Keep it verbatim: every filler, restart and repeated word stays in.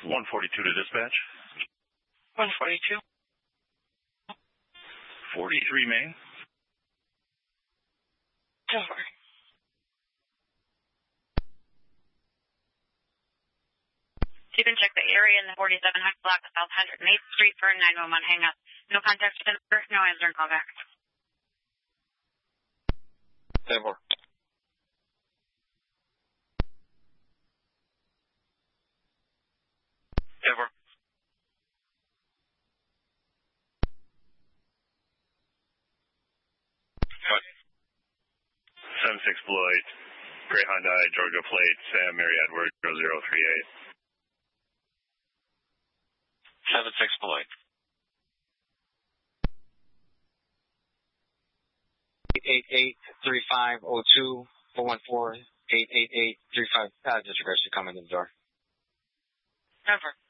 one forty-two to dispatch. one forty-two. forty-three Main. Over. You can check the area in the forty-seven High Block of South one hundred eighth Street for a nine one one hang up. No contact with the number, no answer and call back. Over. Over. What? seven six Beloit, Gray Hyundai, Georgia Plate, Sam Mary Edward, zero zero three eight. seven six Beloit. eight eight three five zero two four one four eight eight eight three five. Uh, disregard should come in the door. Over.